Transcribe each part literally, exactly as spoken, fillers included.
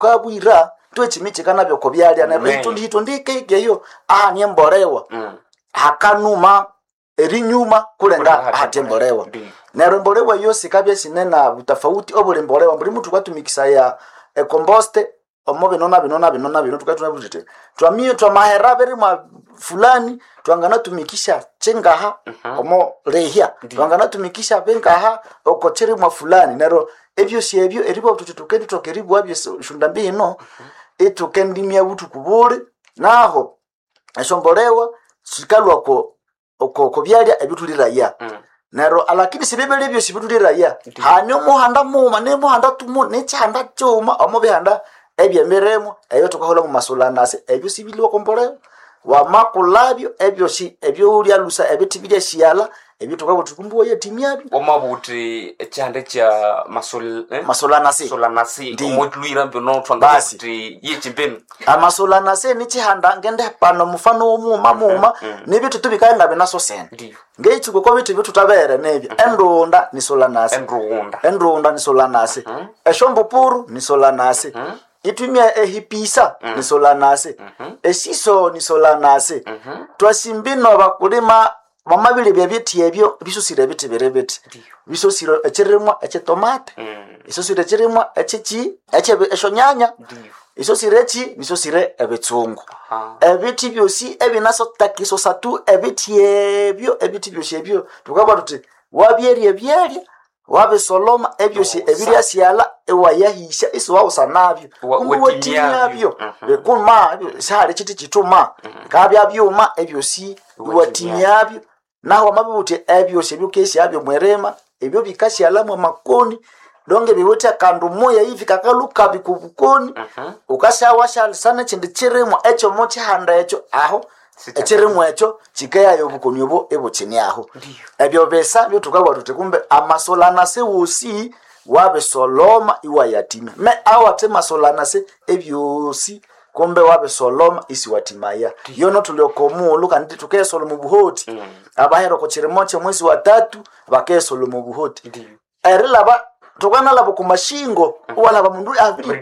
kabwira twechimiche kana byo kobyalya na bitu ndito ndike yo ah niembolewa mm. hakanuma erinyuma kulenga hatembolewa nero mbolewa yose kabya sinena butafauti obule mbolewa buli mtu kwatumikisa ya e compost omobe nona binona binona bino tukatuna butete twamie twamahera beri mwa fulani twangana tumikisha chengaha uh-huh. omo lehia twangana tumikisha bengaha okocheri mwa fulani nero ebyo si ebyo eribo tutukendi tokeribu abye shundambi no uh-huh. etukendi mya butu kubule naho eshombolewa sikalwa ko oko kobyalya ebituliraya mm. nero alakini sibebele ebyo sibituliraya hanyo muhanda muma ne muhanda tumu ne chanda choma omobe handa ebyo meremo eyo tukahola mu masolanase ebyo sibilwa kombolewa wa makulabyo ebyo si ebyo uli alusa ebitibile siyala ebyo tukabo tukumbuwa ye timyabi omabuti chande cha masol eh? masolanase solanase omotluira mbono twanga buti yichimbeni amasolanase ni chihanda ngende pano mufano omuma muma mm, mm. nibitu tubikaenda benaso sen ngeichi ko bitu bitu tabere nebyo mm -hmm. endonda ni solanase endonda endonda ni solanase mm -hmm. eshombo puru ni solanase mm -hmm. itumia ehipisa mm -hmm. ni solanase mm -hmm. esiso ni solanase mm -hmm. twasimbino bakulima bamabili byabiti ebyo bisusire biti berebeti bisusire echirimwa eche tomate mm. isusire echirimwa echichi eche eshonyanya isusire echi bisusire ebetsungu ebiti byosi ebinaso takiso satu ebiti ebyo ebiti byosi ebyo tukaba tuti wabyeri ebyeri wabe soloma ebyo si ebiri asiala ewayahisha iso wausanabyo kumwatimyabyo bekuma sale chiti chituma kabya byuma ebyo si watimyabyo naho mabuti ebyo si byokesi abyo mwerema ebyo bikasi alamu makoni donge biwote akandu moya hivi kakaluka bikubukoni uh-huh. ukasha washa sana chindi chiremwa echo mochi handa echo aho echiremwa echo chikeya yobukoni obo ebo chini aho ebyo besa byo tukabwa tutekumbe amasolana se wosi wabe soloma iwa yatima me awate masolana se ebyo si kombe wabe soloma isi watimaya yono tuliokomu luka ndi tukesolo mu buhoti mm. abahero ko chiremoche mwezi wa tatu bakesolo mu buhoti erila ba tukana labo ku mashingo wala ba mundu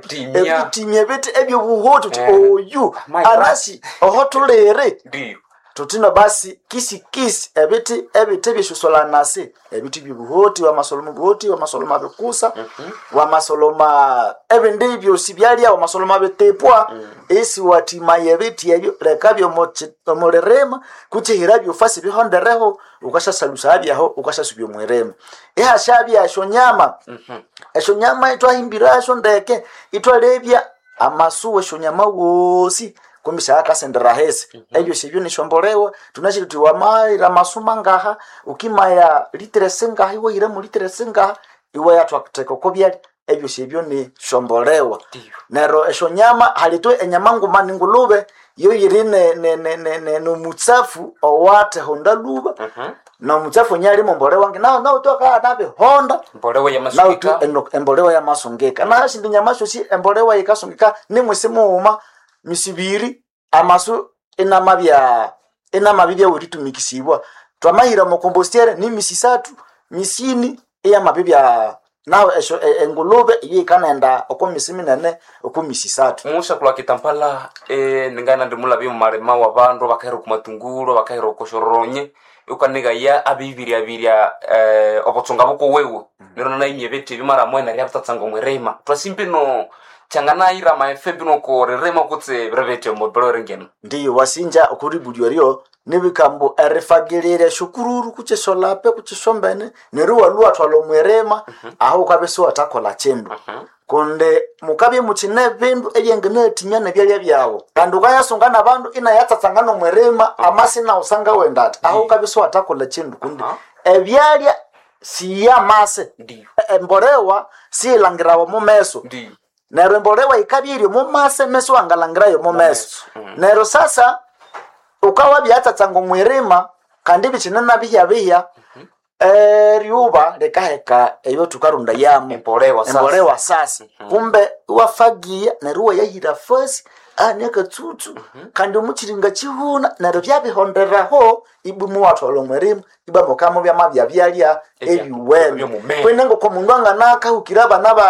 abitimye bete ebyo buhoti oyu anasi ohotulere ndio tutina basi kisi kisi ebiti ebite bishusolanase ebiti bibuhoti wa masoloma buhoti wa masoloma bekusa mm-hmm. wa masoloma ebindi byo sibyalia wa masoloma betepwa mm. esi watima yebiti ebyo rekabyo moche molerema kuchihira byo fasi bihondereho ukasha salusa abyaho ukasha subyo mwerema eha shabya shonyama mm-hmm. eshonyama itwa himbira shondeke itwa lebya amasuwe shonyama wosi kumbisha akasendera hese mm -hmm. ebyo sibyo nishombolewa tunashiri wa mai la masuma ngaha ukimaya litre senga hiwo ire mu litre senga iwe yatwa kuteko kobyali ebyo sibyo ni shombolewa nero eshonyama halitwe enyamangu maningulube yo yirine ne ne ne, ne no mutsafu owate honda luba mm -hmm. na mutsafu nyali mombolewa ngi na na utoka nabe honda mbolewa ya masungika embolewa ya masungika na hashindi nyamasho si embolewa ikasungika ni mwesimu uma misibiri amasu enamabya enamabibya weritumikisibwa twamahira mu compostiere ni misisatu misini eya mabibya naho esho engolobe yikanenda okomisimi nene okomisisatu musha kula kitampala e ngana ndimula byo marema wabandu bakahero kumatunguro bakahero koshoronye ukaniga ya abibiri abirya eh obotsonga boko wewe nero na inye beti bimara mwena ria butatsanga mwerema twasimpino changana ira ma febino ko rerema kutse brevete mo blorengeno ndiyo wasinja okuribudio rio nibikambo erifagirire shukururu kuche solape kuche shombene neruwa luwa twalo mwerema uh -huh. aho kabeso atakola chendo uh -huh. konde mukabe muchine bindu eyengene tinyane byalya byawo kandu kayasungana bandu ina yatsatsangano mwerema uh -huh. amasi na usanga wendata aho kabeso atakola chendo kunde uh -huh. ebyalya siya mase ndiyo emborewa si langirawo mu meso ndiyo nero mbolewa ikabiri mu mase meso angalangrayo mu meso mm. nero sasa ukawa byatsango mwerema kandi bichinana bihya bihya mm -hmm. eh riuba lekaheka eyo tukarunda yamu mbolewa sasa mbolewa sasa mm -hmm. kumbe wafagia neruwa yahira fasi anyaka tutu mm -hmm. kandi umuchiringa chihuna nero byabihonderaho ibumu watu olomwerema ibamo kamo bya mabya byalya ebiweme kwenengo ko mundu anganaka ukiraba naba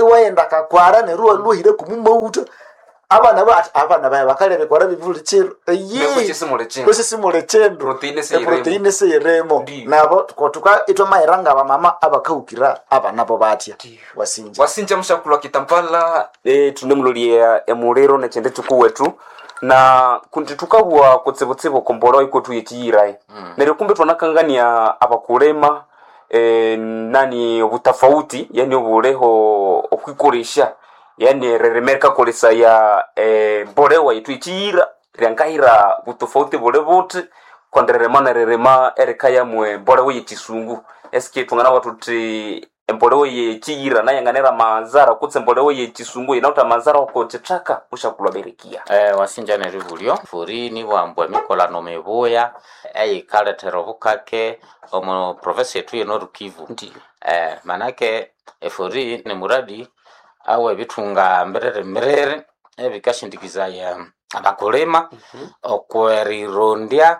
iwaenda kakwara neruwa luhire kumumauta abana ba abana ba bakalebe kwara bivuli chero Mekuchi simule chendo. kwese simule chendo Proteine se iremo. proteine se iremo Ndiyo. nabo kotuka itwa mairanga ba mama abakaukira abana bo batya wasinja wasinja mshakulu wa kitampala e, tunemululia emuliro nechende chuku wetu na kundi tukabwa kutsibutsibu kombora iko tuyechirai mm. nero kumbe tunakangania abakulema e, nani obutafauti yani obuleho okwikoresha yani reremerka kolesa ya e, mbolewa itu ichira ryankaira butofauti bole bote kwanderema na rerema erikaya mwe mbolewa yechisungu eske tungana watu ti embolewa yechiira na yanganera mazara kutse mbolewa yechisungu inauta mazara uko chitaka ushakulwa berekia eh wasinja ne rivulio furi ni wambwe mikola no mebuya ei kaletero bukake omo professor yetu yeno rukivu ndiyo eh manake efuri ni muradi awe bitunga mberere mberere ebikashindikiza ya abakulema mm-hmm. okwerirondia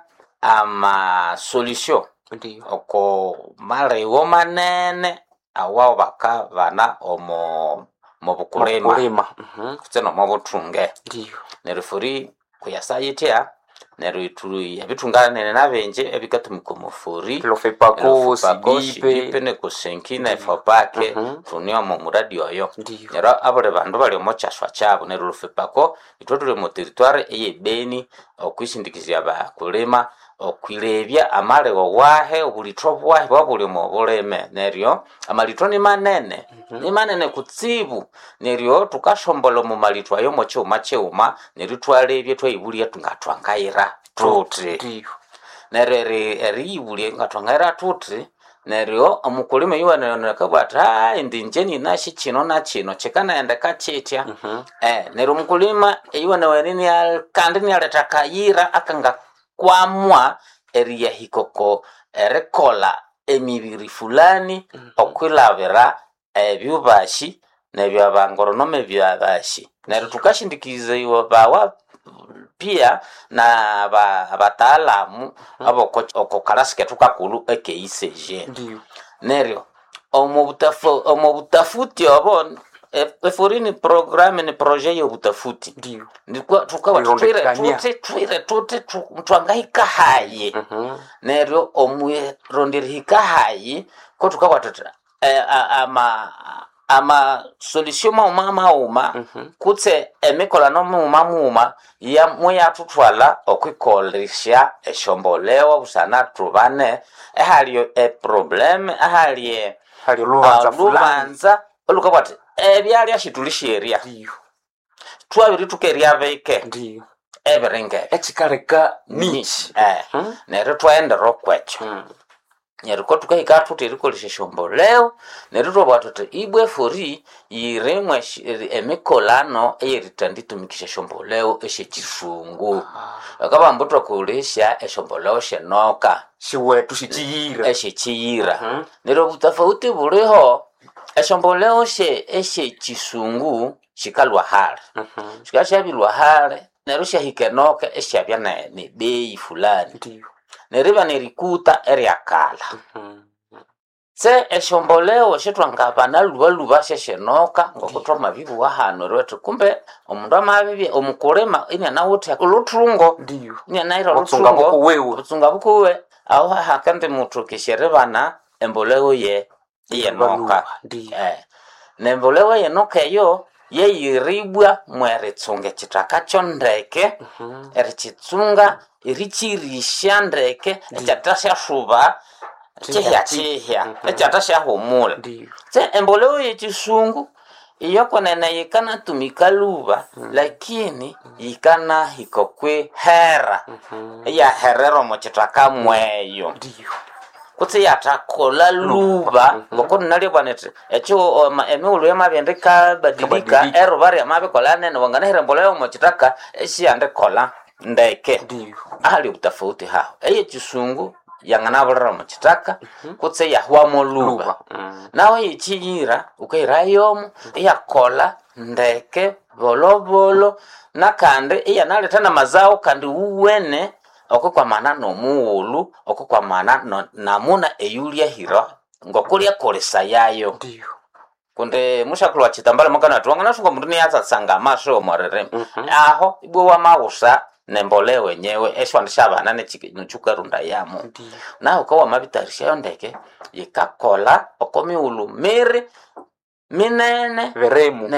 ama solution ndiyo oko marewo manene awao baka bana omo mobukulema kulema mhm kutseno mobutunge ndiyo nerifuri kuyasayitia nerituru yabitungana nene nabenje ebikatumiko mufuri lofepako sidipe sidipe ne kusenkina efapake Mhm. tunio mu muradi oyo ndiyo nero abore bandu bali mu cyashwa cyabo nero lofepako itotule mu territoire eye Beni okwishindikizya ba kulema okwilebya amalego wahe obulitro bwahe bwabuli mu buleme neryo amalitro ni manene ni manene kutsibu neryo tukashombola mu malitro ayo mo cyuma cyuma neryo twalebye twayibuliye tungatwangaira tuti ndiyo neryo eri eriyibuliye ngatwangaira tuti neryo omukulima yuwana nakabata indi njeni nashi kino na kino kikanaenda kachitya mhm eh neryo omukulima yuwana wenini al kandi ni aleta kayira akanga kwamwa eriya hikoko erekola emibiri fulani Mhm. okwilabira ebyubashi nebyo abangoronome byabashi neryo tukashindikiza iwo bawa pia na ba bataalamu abo okokarasike tukakulu eke I C G ndiyo neryo omu butafu omu butafuti obo eforini programme ni projet yo butafuti ndiyo ndikwa tukawa twire Irondekania. tuti twire tuti tu- twangahika hayi mhm neryo omu ronderi hika hayi ko tukawa tata eh, a- ama ama solution ma uma mauma mhm kutse emikola no muuma muuma ya moya tutwala okwikolesha eshombolewa busana tubane ehaliyo e problem ehaliye hali lubanza fulani lubanza olukabwate ebyali ashitulisheria ndiyo twabiri tukeria beke ndiyo ebiringe echikareka nichi eh mhm neryo twaendera okwecho mhm neryo ko tukahika tuti erikolesha eshomboleo neryo twabwate tuti ibwe fori yiremwe shi- emikolano eyeritanditumikisha eshomboleo eshekisungu akabambu twakolesha eshomboleo shenoka shiwetu shichiyira eshekiyira mhm neryo butafauti buliho eshomboleo she eshekisungu shikalwa hale mhm shikashabilwa hale neryo shahikenoka eshabya ne ne bei fulani ndiyo neriba nerikuta eryakala mhm se eshomboleo shetwangabana luba luba sheshenoka ngokutwa mabibu wahano rwetu kumbe omundu amabibye omukulema ina nawuthi oluthungo ndiyo ina naira Butsunga buku oluthungo wewe butsunga bukuwe aho hakande mutu kisherebana emboleo ye yenoka ndiyo eh nemboleo yenoka yo yeyiribwa mweritsunga kitaka kyondeke mhm erichitsunga irichirisha ndeke echatasha shuba chehya chehya Mhm. echatasha humula ndiyo se emboleo yechisungu iyo konene yikana tumika luba lakini yikana hikokwe hera mhm ya herero mochitaka mweyo ndiyo kutse yatakola luba Mhm. ngoko nalibwanete echo emiulu yamabendeka badilika Kabadilika. ero bari amabekola nene wanganahira mboleo mochitaka esiyande kola ndeke ndiyo ahali ubutafauti haho eye chisungu yanganabulira mochitaka kutse yahwamo luba luba mhm nawe yichiyira ukairayomo iyakola ndeke bolobolo nakandi iyanaleta na mazao kandi uwene okukwamana nomuwulu okukwamana no, namuna eyulya hira ngokulya kolesa yayo ndiyo kunde mushakulu wachitambala mukana tuwanga nasunga mndu ni yasa sanga masho mwarere aho ibwe wa mausa nembole wenyewe eshwandisha abana nechuka runda yamo na ukawa mabitarisha yondeke yikakola okomi ulumiri minene veremu